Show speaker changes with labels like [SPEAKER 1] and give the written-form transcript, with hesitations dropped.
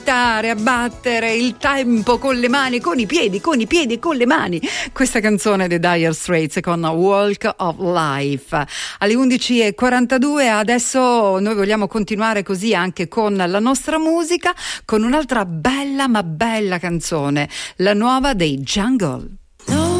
[SPEAKER 1] a battere il tempo con le mani, con i piedi e con le mani. Questa canzone dei Dire Straits con Walk of Life. Alle 11:42 adesso noi vogliamo continuare così anche con la nostra musica, con un'altra bella ma bella canzone, la nuova dei Jungle.